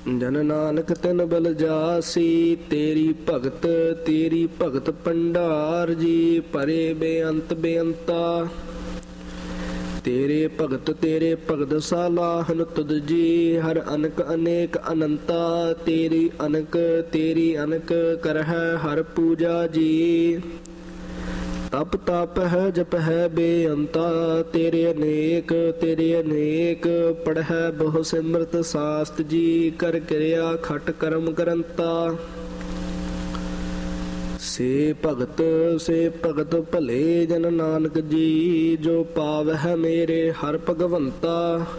ਜਨ ਨਾਨਕ ਤਿਨ ਬਲ ਜਾਸੀ, ਤੇਰੀ ਭਗਤ ਭੰਡਾਰ ਜੀ। ਪਰੇ ਬੇਅੰਤ ਬੇਅੰਤਾ, ਤੇਰੇ ਭਗਤ ਸਾਲਾਹਨ ਤੁਧ ਜੀ। ਹਰ ਅਨਕ ਅਨੇਕ ਅਨੰਤਾ, ਤੇਰੀ ਅਨਕ ਕਰਹਿ ਹਰ ਪੂਜਾ ਜੀ। ਤਪ ਤਪ ਹੈ ਜਪ ਹੈ ਬੇਅੰਤਾ, ਤੇਰੇ ਅਨੇਕ ਪੜ੍ਹੈ ਬਹੁ ਸਿਮਰਤ ਸਾਸਤ ਜੀ। ਕਰ ਕਿਰਿਆ ਖਟ ਕਰਮ ਕਰੰਤਾ, ਸੇ ਭਗਤ ਭਲੇ ਜਨ ਨਾਨਕ ਜੀ। ਜੋ ਪਾਵਹਿ ਮੇਰੇ ਹਰ ਭਗਵੰਤਾ,